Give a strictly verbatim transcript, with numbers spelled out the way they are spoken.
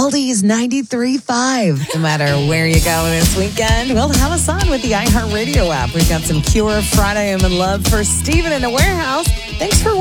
Oldies ninety-three point five. No matter where you go this weekend, well, have us on with the iHeartRadio app. We've got some Cure Friday I'm in Love for Steven in the Warehouse. Thanks for